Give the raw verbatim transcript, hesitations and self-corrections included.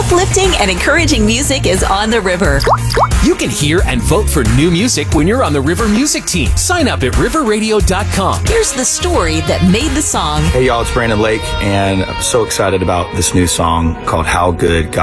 Uplifting and encouraging music is on the river. You can hear and vote for new music when you're on the River Music team. Sign up at river radio dot com. Here's the story that made the song. Hey y'all, it's Brandon Lake, and I'm so excited about this new song called How Good God